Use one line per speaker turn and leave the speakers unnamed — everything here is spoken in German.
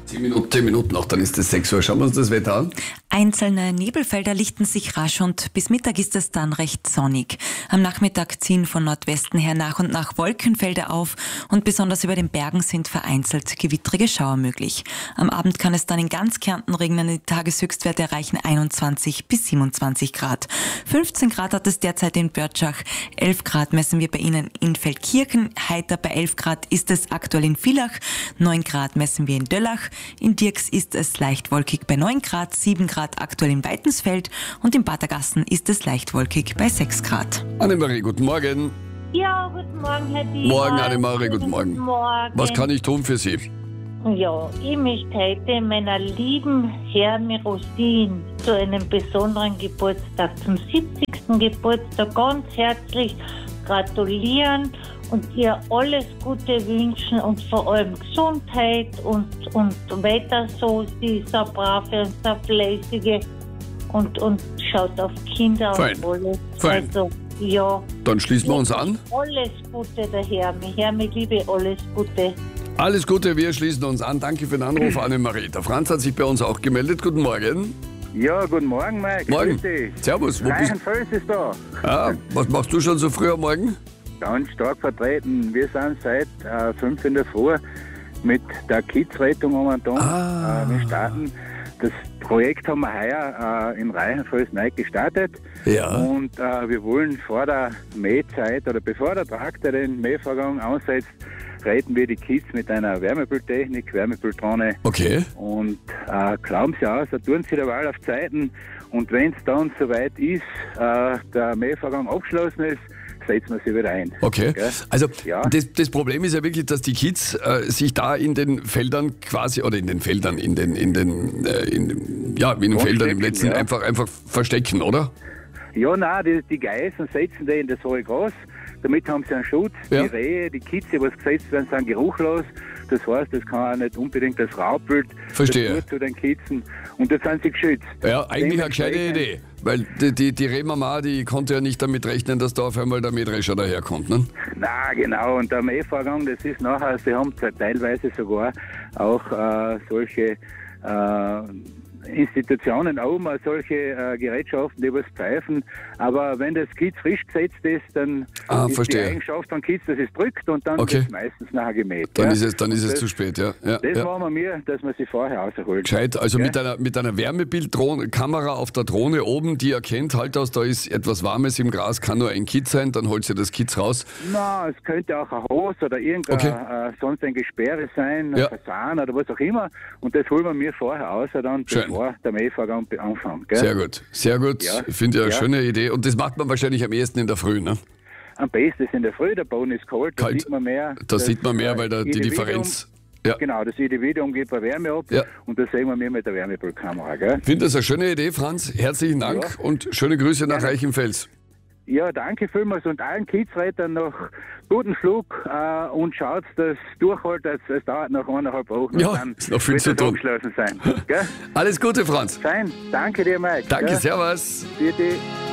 10 Minuten noch, dann ist es 6 Uhr. Schauen wir uns das Wetter an.
Einzelne Nebelfelder lichten sich rasch und bis Mittag ist es dann recht sonnig. Am Nachmittag ziehen von Nordwesten her nach und nach Wolkenfelder auf und besonders über den Bergen sind vereinzelt gewittrige Schauer möglich. Am Abend kann es dann in ganz Kärnten regnen, die Tageshöchstwerte erreichen 21 bis 27 Grad. 15 Grad hat es derzeit in Börtschach, 11 Grad messen wir bei Ihnen in Feldkirchen, heiter bei 11 Grad ist es aktuell in Villach, 9 Grad messen wir in Döllach, in Dirks ist es leicht wolkig bei 9 Grad, 7 Grad aktuell in Weitensfeld und in Badergassen ist es leicht wolkig bei 6 Grad.
Annemarie, guten Morgen.
Ja, guten Morgen, Herr Dieter.
Morgen, Annemarie, guten Morgen.
Guten Morgen.
Was kann ich tun für Sie?
Ja, ich möchte heute meiner lieben Herme Rosin zu einem besonderen Geburtstag, zum 70. Geburtstag, ganz herzlich gratulieren und ihr alles Gute wünschen und vor allem Gesundheit und weiter so. Sie ist eine brave und eine fleißige und schaut auf Kinder
Fein.
und alles.
Fein.
Also, ja.
Dann schließen wir uns an.
Alles Gute der Herme. Herme, liebe, alles Gute.
Alles Gute, wir schließen uns an. Danke für den Anruf, Annemarie. Der Franz hat sich bei uns auch gemeldet. Guten Morgen.
Ja, guten Morgen, Mike.
Morgen.
Grüß dich.
Servus. Wo bist
Reichenfels ist da.
Was machst du schon so früh am Morgen?
Ganz stark vertreten. Wir sind seit 5 in der Früh mit der Kids-Rettung momentan. Wir starten. Das Projekt haben wir heuer in Reichenfels neu gestartet.
Ja.
Und wir wollen vor der Mähzeit oder bevor der Traktor den Mähvorgang ansetzt, retten wir die Kids mit einer Wärmebildtechnik, Wärmebildtonne.
Okay.
Und glauben sie aus, da tun sie derweil auf Zeiten. Und wenn es dann soweit ist, der Mähvorgang abgeschlossen ist, setzen wir sie wieder ein.
Okay.
Gell?
Also
Ja.
das Problem ist ja wirklich, dass die Kids sich da in den Feldern quasi, oder in den Feldern, in den Feldern im letzten
ja.
einfach verstecken, oder?
Ja, nein, die Geißen setzen die in das hohe Gras. Damit haben sie einen Schutz.
Ja.
Die Rehe, die Kids, die was gesetzt werden, sind geruchlos. Das heißt, das kann auch nicht unbedingt das Raubwild
Verstehe.
zu den Kitzen. Und jetzt sind sie geschützt.
Ja, eigentlich eine gescheite Idee. Weil die Rehmama, die konnte ja nicht damit rechnen, dass da auf einmal der Mähdrescher daherkommt, ne?
Na genau, und der Mähvorgang, das ist nachher, sie haben teilweise sogar auch solche Institutionen oben, solche Gerätschaften, die was pfeifen. Aber wenn das Kids frisch gesetzt ist, dann ist
verstehe.
die Eigenschaft von Kids, dass es drückt und dann
Okay.
ist meistens nachher gemäht.
Dann
ja.
ist es
Das-
zu spät, ja.
Das
ja.
war mir, dass man sie vorher rausholt.
Gescheit, also
Gell?
mit einer Wärmebildkamera auf der Drohne oben, die erkennt halt aus, da ist etwas Warmes im Gras, kann nur ein Kid sein, dann holt sie das Kids raus.
Na, es könnte auch ein Hose oder irgendein sonst ein Gesperre sein, ein
Ja.
Fasan oder was auch immer. Und das holen wir mir vorher aus, dann
Schön.
bevor der Mähvorgang anfängt. Gell?
Sehr gut, sehr gut.
Ja.
Ich finde ja eine
Ja.
schöne Idee. Und das macht man wahrscheinlich am ehesten in der Früh, ne?
Am besten ist in der Früh, der Boden ist kalt, da
Kalt.
sieht man mehr.
Da sieht man mehr, weil da die
Individuum-
Differenz. Ja.
Genau, das Individuum gibt eine Wärme ab
Ja.
und das sehen wir mehr mit der Wärmebildkamera. Gell?
Ich finde das eine schöne Idee, Franz. Herzlichen Dank
Ja.
und schöne Grüße nach
Gerne.
Reichenfels.
Ja, danke vielmals und allen Kidsrettern noch guten Flug und schaut, dass es durchholt. Es dauert noch 1,5 Wochen.
Ja,
und dann
ist noch viel
wird
zu
es
tun.
abgeschlossen sein. Gell?
Alles Gute, Franz.
Fein, danke dir, Mike.
Danke,
gell?
servus.
Bitte.